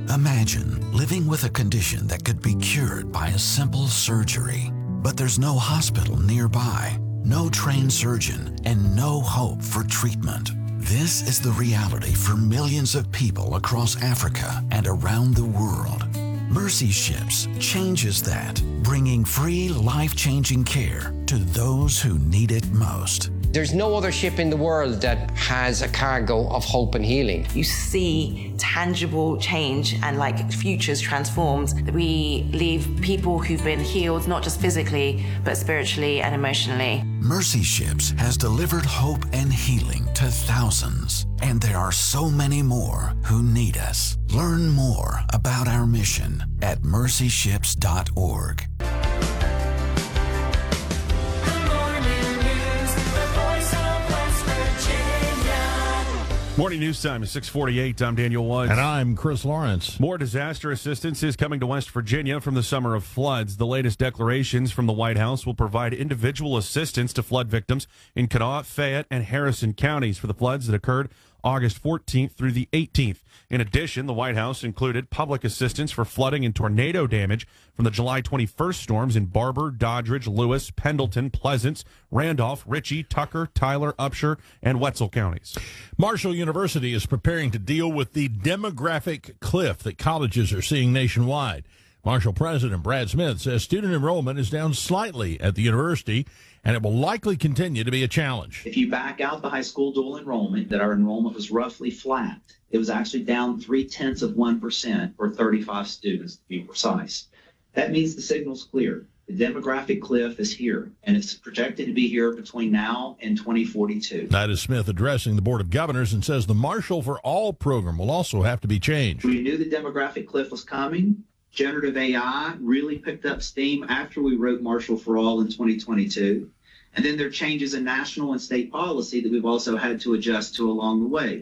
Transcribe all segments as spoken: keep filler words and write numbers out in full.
Imagine living with a condition that could be cured by a simple surgery, but there's no hospital nearby, no trained surgeon, and no hope for treatment. This is the reality for millions of people across Africa and around the world. Mercy Ships changes that, bringing free, life-changing care to those who need it most. There's no other ship in the world that has a cargo of hope and healing. You see tangible change and like futures transformed. We leave people who've been healed, not just physically, but spiritually and emotionally. Mercy Ships has delivered hope and healing to thousands, and there are so many more who need us. Learn more about our mission at mercy ships dot org. Morning news time is six forty-eight. I'm Daniel Woods. And I'm Chris Lawrence. More disaster assistance is coming to West Virginia from the summer of floods. The latest declarations from the White House will provide individual assistance to flood victims in Kanawha, Fayette, and Harrison counties for the floods that occurred August fourteenth through the eighteenth. In addition, the White House included public assistance for flooding and tornado damage from the July twenty-first storms in Barber, Doddridge, Lewis, Pendleton, Pleasants, Randolph, Ritchie, Tucker, Tyler, Upshur, and Wetzel counties. Marshall University is preparing to deal with the demographic cliff that colleges are seeing nationwide. Marshall President Brad Smith says student enrollment is down slightly at the university, and it will likely continue to be a challenge. If you back out the high school dual enrollment, that our enrollment was roughly flat. It was actually down three-tenths of one percent, or thirty-five students to be precise. That means the signal's clear. The demographic cliff is here, and it's projected to be here between now and twenty forty-two. That is Smith addressing the Board of Governors and says the Marshall for All program will also have to be changed. We knew the demographic cliff was coming. Generative A I really picked up steam after we wrote Marshall for All in twenty twenty-two. And then there are changes in national and state policy that we've also had to adjust to along the way.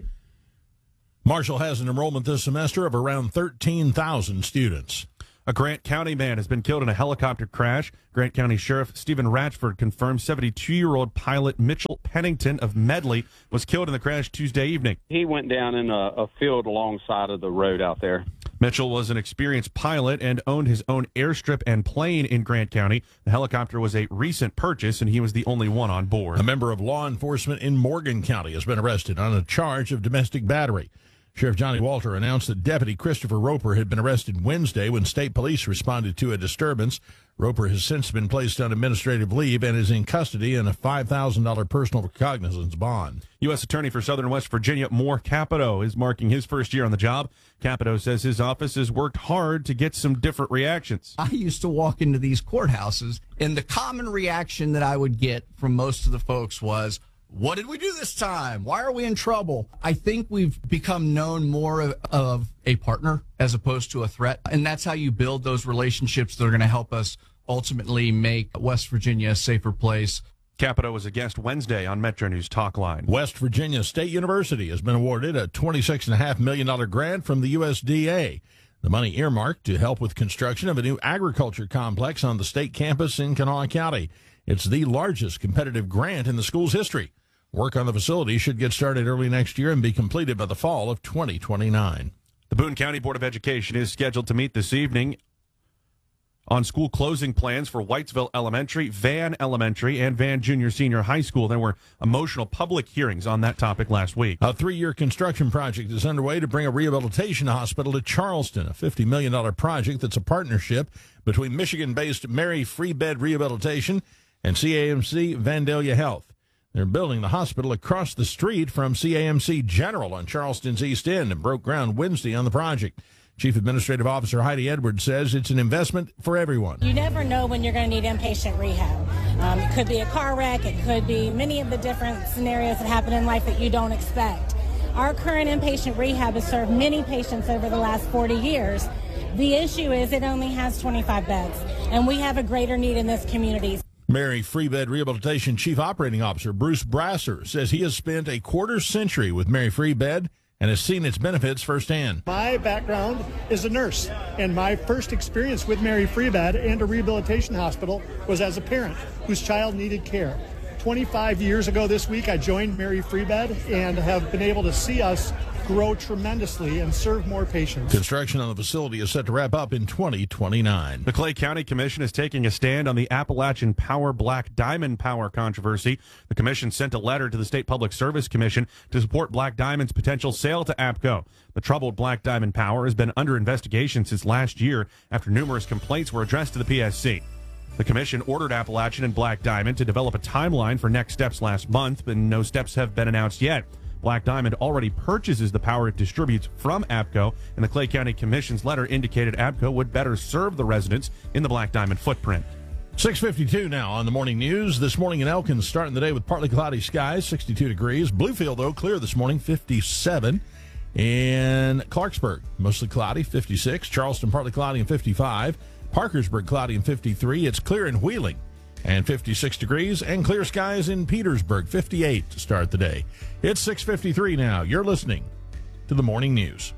Marshall has an enrollment this semester of around thirteen thousand students. A Grant County man has been killed in a helicopter crash. Grant County Sheriff Stephen Ratchford confirmed seventy-two-year-old pilot Mitchell Pennington of Medley was killed in the crash Tuesday evening. He went down in a, a field alongside of the road out there. Mitchell was an experienced pilot and owned his own airstrip and plane in Grant County. The helicopter was a recent purchase, and he was the only one on board. A member of law enforcement in Morgan County has been arrested on a charge of domestic battery. Sheriff Johnny Walter announced that Deputy Christopher Roper had been arrested Wednesday when state police responded to a disturbance. Roper has since been placed on administrative leave and is in custody in a five thousand dollars personal recognizance bond. U S Attorney for Southern West Virginia, Moore Capito, is marking his first year on the job. Capito says his office has worked hard to get some different reactions. I used to walk into these courthouses, and the common reaction that I would get from most of the folks was, what did we do this time? Why are we in trouble? I think we've become known more of, of a partner as opposed to a threat. And that's how you build those relationships that are going to help us ultimately make West Virginia a safer place. Capito was a guest Wednesday on Metro News Talk Line. West Virginia State University has been awarded a twenty-six point five million dollars grant from the U S D A. The money earmarked to help with construction of a new agriculture complex on the state campus in Kanawha County. It's the largest competitive grant in the school's history. Work on the facility should get started early next year and be completed by the fall of twenty twenty-nine. The Boone County Board of Education is scheduled to meet this evening on school closing plans for Whitesville Elementary, Van Elementary, and Van Junior Senior High School. There were emotional public hearings on that topic last week. A three-year construction project is underway to bring a rehabilitation hospital to Charleston, a fifty million dollars project that's a partnership between Michigan-based Mary Free Bed Rehabilitation and C A M C Vandalia Health. They're building the hospital across the street from C A M C General on Charleston's East End and broke ground Wednesday on the project. Chief Administrative Officer Heidi Edwards says it's an investment for everyone. You never know when you're going to need inpatient rehab. Um, it could be a car wreck. It could be many of the different scenarios that happen in life that you don't expect. Our current inpatient rehab has served many patients over the last forty years. The issue is it only has twenty-five beds, and we have a greater need in this community. Mary Free Bed Rehabilitation Chief Operating Officer Bruce Brasser says he has spent a quarter century with Mary Free Bed and has seen its benefits firsthand. My background is a nurse, and my first experience with Mary Free Bed and a rehabilitation hospital was as a parent whose child needed care. twenty-five years ago this week, I joined Mary Free Bed and have been able to see us grow tremendously and serve more patients. Construction on the facility is set to wrap up in twenty twenty-nine. The Clay County Commission is taking a stand on the Appalachian Power Black Diamond Power controversy. The commission sent a letter to the State Public Service Commission to support Black Diamond's potential sale to APCO. The troubled Black Diamond Power has been under investigation since last year after numerous complaints were addressed to the P S C. The commission ordered Appalachian and Black Diamond to develop a timeline for next steps last month, but no steps have been announced yet. Black Diamond already purchases the power it distributes from APCO, and the Clay County Commission's letter indicated APCO would better serve the residents in the Black Diamond footprint. six fifty-two now on the morning news. This morning in Elkins, starting the day with partly cloudy skies, sixty-two degrees. Bluefield, though, clear this morning, fifty-seven. In Clarksburg, mostly cloudy, fifty-six. Charleston, partly cloudy and fifty-five. Parkersburg, cloudy and fifty-three. It's clear in Wheeling and fifty-six degrees, and clear skies in Petersburg, fifty-eight to start the day. It's six fifty-three now. You're listening to the morning news.